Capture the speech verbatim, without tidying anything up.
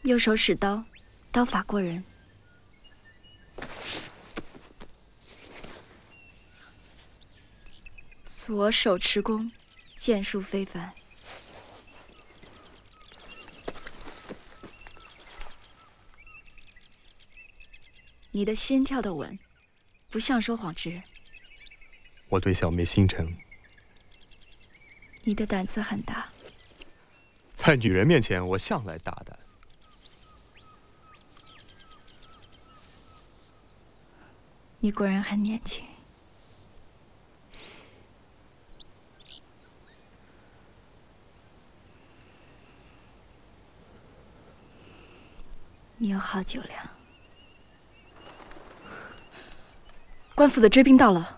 右手使刀，刀法过人；左手持弓，剑术非凡。你的心跳得稳，不像说谎之人。 我对小妹心诚。 你的胆子很大。 在女人面前，我向来大胆。 你果然很年轻。你有好酒量。官府的追兵到了。